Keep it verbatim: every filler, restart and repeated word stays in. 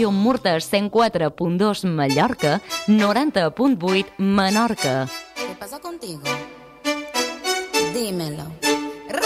Ràdio Murta cent quatre punt dos Mallorca, noranta punt vuit Menorca. ¿Qué pasa contigo? Dímelo.